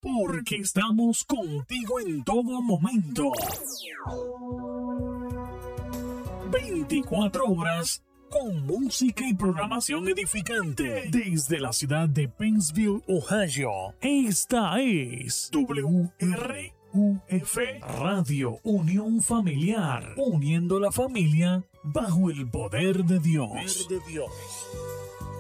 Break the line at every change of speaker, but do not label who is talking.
porque estamos contigo en todo momento. 24 horas con música y programación edificante. Desde la ciudad de Pennsville, Ohio, esta es WRUF Radio Unión Familiar, uniendo la familia bajo el poder de Dios.